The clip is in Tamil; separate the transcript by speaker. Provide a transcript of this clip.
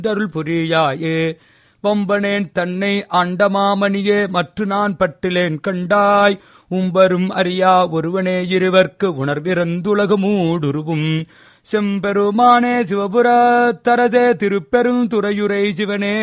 Speaker 1: அருள் புரியாயே. வம்பனேன் தன்னை ஆண்டமாமணியே மற்று நான் பட்டிலேன் கண்டாய். உம்பரும் அறியா ஒருவனே இருவர்க்கு உணர்விறந்துலகு மூடுருவும். செம்பெருமானே சிவபுரத்தரசே திருப்பெரும் துறையுரை சிவனே